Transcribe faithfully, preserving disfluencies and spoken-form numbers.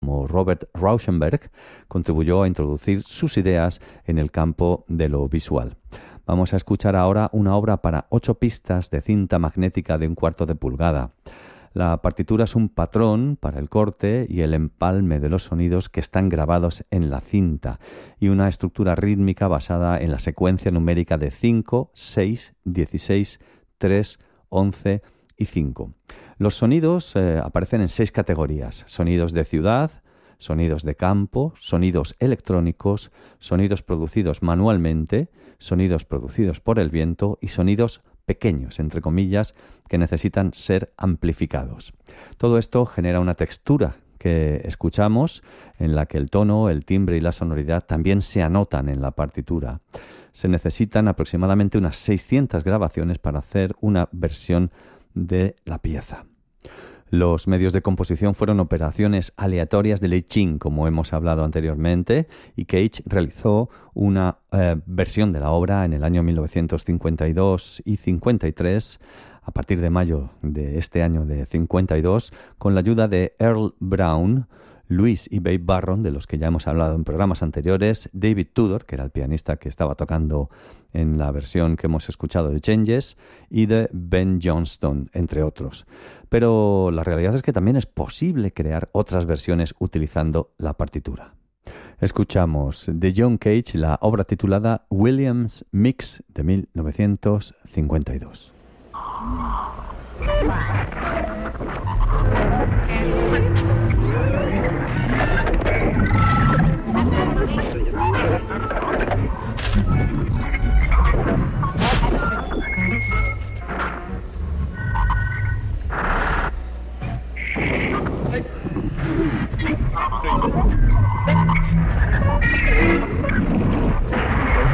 como Robert Rauschenberg contribuyó a introducir sus ideas en el campo de lo visual. Vamos a escuchar ahora una obra para ocho pistas de cinta magnética de un cuarto de pulgada. La partitura es un patrón para el corte y el empalme de los sonidos que están grabados en la cinta y una estructura rítmica basada en la secuencia numérica de cinco, seis, dieciséis, tres, once y cinco. Los sonidos eh, aparecen en seis categorías: sonidos de ciudad, sonidos de campo, sonidos electrónicos, sonidos producidos manualmente, sonidos producidos por el viento y sonidos pequeños, entre comillas, que necesitan ser amplificados. Todo esto genera una textura que escuchamos, en la que el tono, el timbre y la sonoridad también se anotan en la partitura. Se necesitan aproximadamente unas seiscientas grabaciones para hacer una versión de la pieza. Los medios de composición fueron operaciones aleatorias de Lee Chin, como hemos hablado anteriormente, y Cage realizó una eh, versión de la obra en el año mil novecientos cincuenta y dos y cincuenta y tres, a partir de mayo de este año de cincuenta y dos, con la ayuda de Earl Brown, Louis y Babe Barron, de los que ya hemos hablado en programas anteriores, David Tudor, que era el pianista que estaba tocando en la versión que hemos escuchado de Changes, y de Ben Johnston, entre otros. Pero la realidad es que también es posible crear otras versiones utilizando la partitura. Escuchamos de John Cage la obra titulada Williams Mix de mil novecientos cincuenta y dos. Thank you.